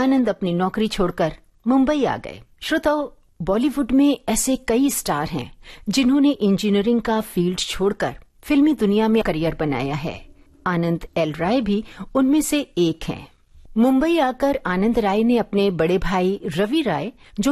आनंद अपनी नौकरी छोड़कर मुंबई आ गए। श्रोताओ, बॉलीवुड में ऐसे कई स्टार हैं जिन्होंने इंजीनियरिंग का फील्ड छोड़कर फिल्मी दुनिया में करियर बनाया है। आनंद एल राय भी उनमें से एक हैं। मुंबई आकर आनंद राय ने अपने बड़े भाई रवि राय, जो